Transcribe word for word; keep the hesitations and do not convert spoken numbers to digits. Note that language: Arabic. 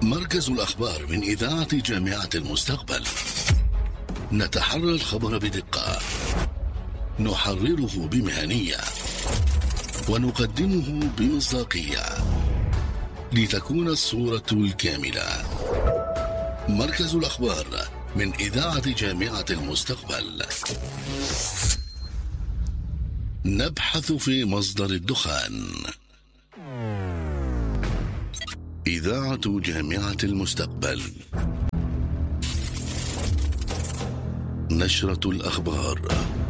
مركز الأخبار من إذاعة جامعة المستقبل. نتحرى الخبر بدقة، نحرره بمهنية، ونقدمه بمصداقية لتكون الصورة الكاملة. مركز الأخبار من إذاعة جامعة المستقبل. نبحث في مصدر الدخان. إذاعة جامعة المستقبل. نشرة الأخبار.